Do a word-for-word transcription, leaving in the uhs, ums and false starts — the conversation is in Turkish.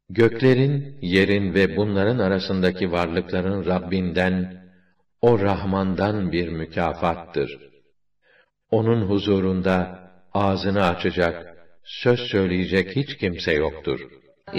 Göklerin, yerin ve bunların arasındaki varlıkların Rabbinden, o Rahman'dan bir mükafattır. Onun huzurunda ağzını açacak, söz söyleyecek hiç kimse yoktur.